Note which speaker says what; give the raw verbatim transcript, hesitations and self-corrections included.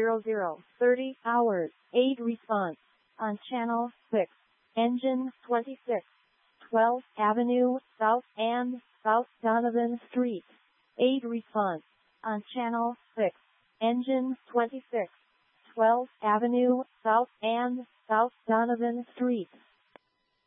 Speaker 1: zero zero, thirty hours, aid response. On channel six, engine twenty-six, twelfth Avenue South and South Donovan Street. Aid response. On channel six, engine twenty-six, twelfth Avenue South and South Donovan Street.